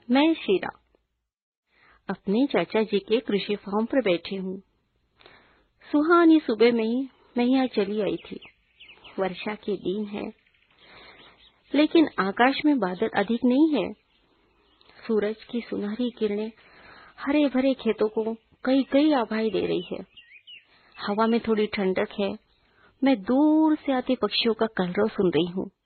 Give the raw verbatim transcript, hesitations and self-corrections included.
मैं शीला अपने चाचा जी के कृषि फार्म पर बैठी हूँ। सुहानी सुबह में ही मैं यहाँ चली आई थी। वर्षा के दिन है, लेकिन आकाश में बादल अधिक नहीं है। सूरज की सुनहरी किरणें हरे भरे खेतों को कई कई आभाएं दे रही है। हवा में थोड़ी ठंडक है। मैं दूर से आते पक्षियों का कलरव सुन रही हूँ।